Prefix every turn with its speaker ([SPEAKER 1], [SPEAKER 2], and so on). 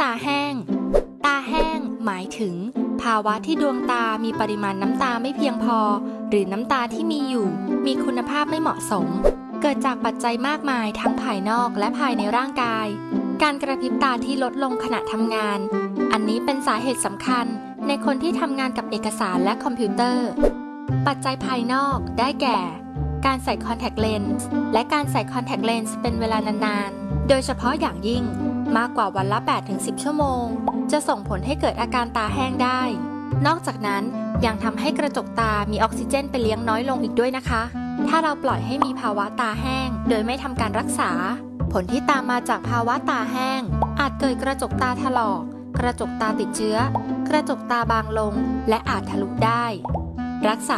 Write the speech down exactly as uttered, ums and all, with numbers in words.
[SPEAKER 1] าแห้งตาแห้งหมายถึงภาวะที่ดวงตามีปริมาณน้ำตาไม่เพียงพอหรือน้ำตาที่มีอยู่มีคุณภาพไม่เหมาะสมเกิดจากปัจจัยมากมายทั้งภายนอกและภายในร่างกายการกระพริบตาที่ลดลงขณะทำงานอันนี้เป็นสาเหตุสำคัญในคนที่ทำงานกับเอกสารและคอมพิวเตอร์ปัจจัยภายนอกได้แก่การใส่คอนแทคเลนส์และการใส่คอนแทคเลนส์เป็นเวลานานๆโดยเฉพาะอย่างยิ่งมากกว่าวันละ แปดถึงสิบ ชั่วโมงจะส่งผลให้เกิดอาการตาแห้งได้นอกจากนั้นยังทำให้กระจกตามีออกซิเจนไปเลี้ยงน้อยลงอีกด้วยนะคะถ้าเราปล่อยให้มีภาวะตาแห้งโดยไม่ทำการรักษาผลที่ตามมาจากภาวะตาแห้งอาจเกิดกระจกตาถลอกกระจกตาติดเชื้อกระจกตาบางลงและอาจทะลุได้รักษา